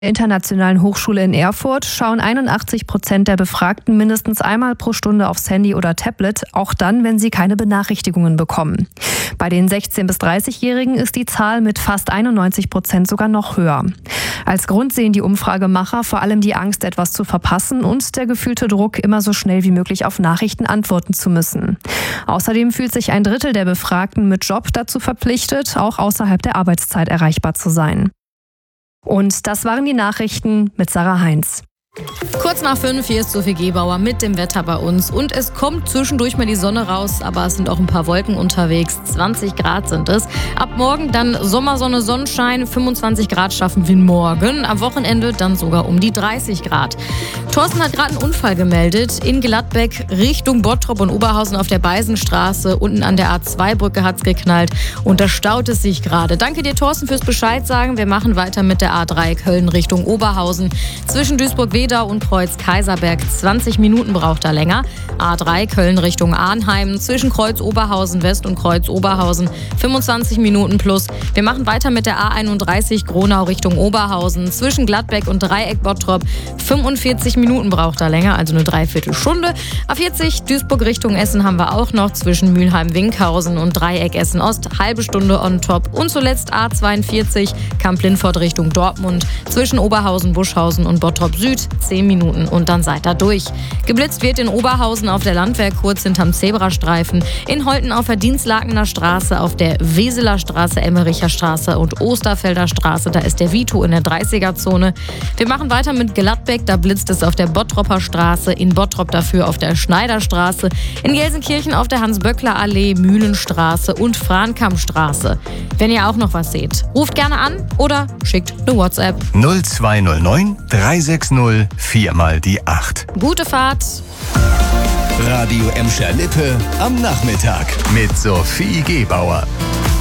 Der Internationalen Hochschule in Erfurt schauen 81% der Befragten mindestens einmal pro Stunde aufs Handy oder Tablet, auch dann, wenn sie keine Benachrichtigungen bekommen. Bei den 16- bis 30-Jährigen ist die Zahl mit fast 91% sogar noch höher. Als Grund sehen die Umfragemacher vor allem die Angst, etwas zu verpassen und der gefühlte Druck, immer so schnell wie möglich auf Nachrichten antworten zu müssen. Außerdem fühlt sich ein Drittel der Befragten mit Job dazu verpflichtet, auch außerhalb der Arbeitszeit erreichbar zu sein. Und das waren die Nachrichten mit Sarah Heinz. Kurz nach 5, hier ist Sophie Gebauer mit dem Wetter bei uns. Und es kommt zwischendurch mal die Sonne raus, aber es sind auch ein paar Wolken unterwegs. 20 Grad sind es. Ab morgen dann Sommersonne, Sonnenschein. 25 Grad schaffen wir morgen. Am Wochenende dann sogar um die 30 Grad. Thorsten hat gerade einen Unfall gemeldet. In Gladbeck Richtung Bottrop und Oberhausen auf der Beisenstraße. Unten an der A2-Brücke hat es geknallt. Und da staut es sich gerade. Danke dir, Thorsten, fürs Bescheid sagen. Wir machen weiter mit der A3 Köln Richtung Oberhausen. Zwischen Duisburg-Wedau und Kreuz-Kaiserberg 20 Minuten braucht er länger. A3 Köln Richtung Arnheim zwischen Kreuz-Oberhausen West und Kreuz-Oberhausen 25 Minuten plus. Wir machen weiter mit der A31 Gronau Richtung Oberhausen zwischen Gladbeck und Dreieck Bottrop 45 Minuten braucht er länger, also eine Dreiviertelstunde. A40 Duisburg Richtung Essen haben wir auch noch zwischen Mülheim-Winkhausen und Dreieck Essen Ost halbe Stunde on top. Und zuletzt A42 Kamp-Lindfort Richtung Dortmund zwischen Oberhausen, Buschhausen und Bottrop Süd 10 Minuten und dann seid ihr durch. Geblitzt wird in Oberhausen auf der Landwehr kurz hinterm Zebrastreifen, in Holten auf der Dienstlakener Straße, auf der Weseler Straße, Emmericher Straße und Osterfelder Straße. Da ist der Vito in der 30er-Zone. Wir machen weiter mit Gladbeck, da blitzt es auf der Bottropper Straße, in Bottrop dafür auf der Schneiderstraße, in Gelsenkirchen auf der Hans-Böckler-Allee, Mühlenstraße und Frahnkammstraße. Wenn ihr auch noch was seht, ruft gerne an oder schickt eine WhatsApp. 0209 360 4 mal die 8. Gute Fahrt. Radio Emscher-Lippe am Nachmittag mit Sophie Gebauer.